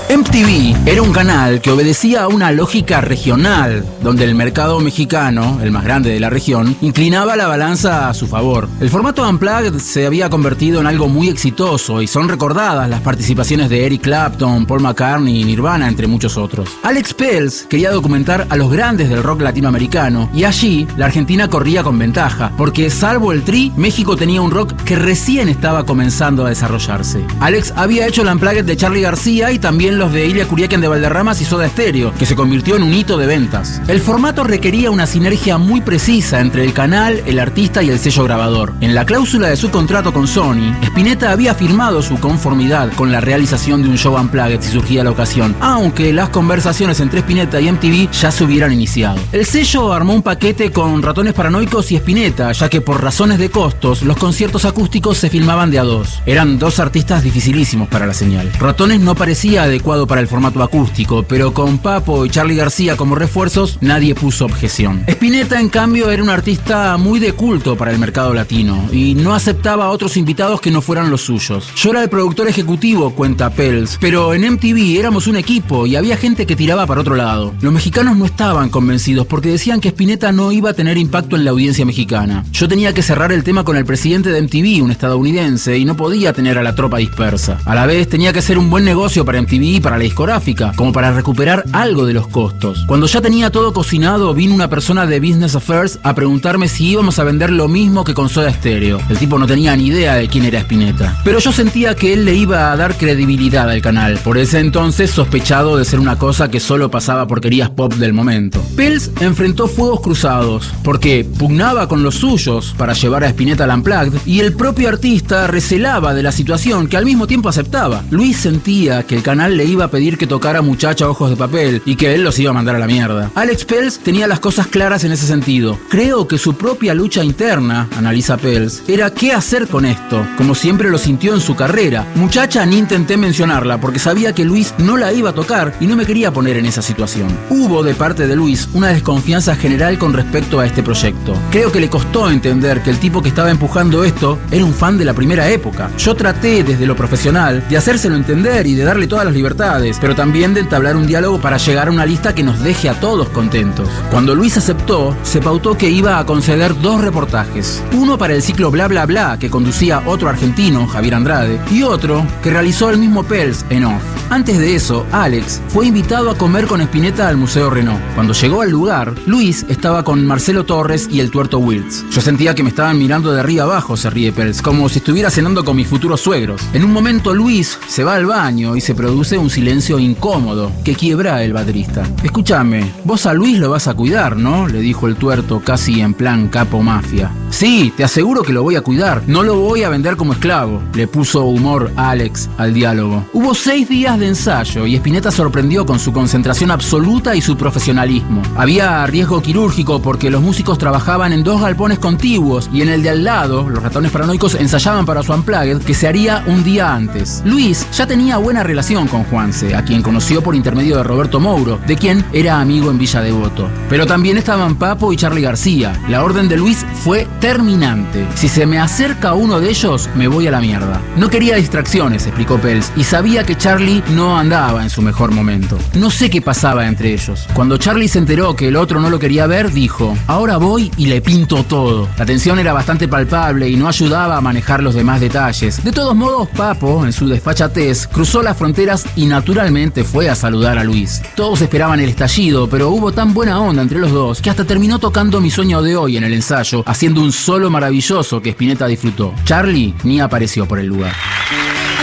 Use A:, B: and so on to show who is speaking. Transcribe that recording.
A: MTV era un canal que obedecía a una lógica regional, donde el mercado mexicano, el más grande de la región, inclinaba la balanza a su favor. El formato Unplugged se había convertido en algo muy exitoso y son recordadas las participaciones de Eric Clapton, Paul McCartney y Nirvana, entre muchos otros. Alex Peltz quería documentar a los grandes del rock latinoamericano y allí la Argentina corría con ventaja, porque salvo el Tri, México tenía un rock que recién estaba comenzando a desarrollarse. Alex había hecho el Unplugged de Charly García y también los de Ilya Kuryakin de Valderramas y Soda Stereo, que se convirtió en un hito de ventas. El formato requería una sinergia muy precisa entre el canal, el artista y el sello grabador. En la cláusula de su contrato con Sony, Spinetta había firmado su conformidad con la realización de un show Unplugged si surgía la ocasión, aunque las conversaciones entre Spinetta y MTV ya se hubieran iniciado. El sello armó un paquete con Ratones Paranoicos y Spinetta, ya que por razones de costos, los conciertos acústicos se filmaban de a dos. Eran dos artistas dificilísimos para la señal. Ratones no parecía adecuado para el formato acústico, pero con Papo y Charly García como refuerzos, nadie puso objeción. Spinetta, en cambio, era un artista muy de culto para el mercado latino y no aceptaba a otros invitados que no fueran los suyos. Yo era el productor ejecutivo, cuenta Peltz, pero en MTV éramos un equipo y había gente que tiraba para otro lado. Los mexicanos no estaban convencidos porque decían que Spinetta no iba a tener impacto en la audiencia mexicana. Yo tenía que cerrar el tema con el presidente de MTV, un estadounidense, y no podía tener a la tropa dispersa. A la vez tenía que ser un buen negocio para MTV y para la discográfica, como para recuperar algo de los costos. Cuando ya tenía todo cocinado, vino una persona de Business Affairs a preguntarme si íbamos a vender lo mismo que con Soda Stereo. El tipo no tenía ni idea de quién era Spinetta, pero yo sentía que él le iba a dar credibilidad al canal, por ese entonces sospechado de ser una cosa que solo pasaba porquerías pop del momento. Peltz enfrentó fuegos cruzados, porque pugnaba con los suyos para llevar a Spinetta al Unplugged, y el propio artista recelaba de la situación que al mismo tiempo aceptaba. Luis sentía que el canal le iba a pedir que tocara Muchacha Ojos de Papel y que él los iba a mandar a la mierda. Alex Peltz tenía las cosas claras en ese sentido. Creo que su propia lucha interna, analiza Peltz, era qué hacer con esto, como siempre lo sintió en su carrera. Muchacha ni intenté mencionarla porque sabía que Luis no la iba a tocar y no me quería poner en esa situación. Hubo de parte de Luis una desconfianza general con respecto a este proyecto. Creo que le costó entender que el tipo que estaba empujando esto era un fan de la primera época. Yo traté desde lo profesional de hacérselo entender y de darle todas las libertades, pero también de entablar un diálogo para llegar a una lista que nos deje a todos contentos. Cuando Luis aceptó, se pautó que iba a conceder 2 reportajes. Uno para el ciclo Bla Bla Bla, que conducía otro argentino, Javier Andrade, y otro que realizó el mismo Peltz en off. Antes de eso, Alex fue invitado a comer con Spinetta al Museo Renault. Cuando llegó al lugar, Luis estaba con Marcelo Torres y el Tuerto Wiltz. Yo sentía que me estaban mirando de arriba abajo, se ríe Peltz, como si estuviera cenando con mis futuros suegros. En un momento Luis se va al baño y se produce un silencio incómodo que quiebra el baterista. Escúchame, vos a Luis lo vas a cuidar, ¿no? Le dijo el Tuerto casi en plan capo mafia. Sí, te aseguro que lo voy a cuidar, no lo voy a vender como esclavo, le puso humor Alex al diálogo. Hubo 6 días de ensayo y Spinetta sorprendió con su concentración absoluta y su profesionalismo. Había riesgo quirúrgico porque los músicos trabajaban en 2 galpones contiguos y en el de al lado, los Ratones Paranoicos ensayaban para su Unplugged que se haría un día antes. Luis ya tenía buena relación con Juanse, a quien conoció por intermedio de Roberto Mouro, de quien era amigo en Villa Devoto. Pero también estaban Papo y Charly García. La orden de Luis fue terminante. Si se me acerca uno de ellos, me voy a la mierda. No quería distracciones, explicó Peltz, y sabía que Charly no andaba en su mejor momento. No sé qué pasaba entre ellos. Cuando Charly se enteró que el otro no lo quería ver, dijo: ahora voy y le pinto todo. La tensión era bastante palpable y no ayudaba a manejar los demás detalles. De todos modos, Papo, en su desfachatez, cruzó las fronteras y naturalmente fue a saludar a Luis. Todos esperaban el estallido, pero hubo tan buena onda entre los dos que hasta terminó tocando Mi Sueño de Hoy en el ensayo, haciendo un solo maravilloso que Spinetta disfrutó. Charly ni apareció por el lugar.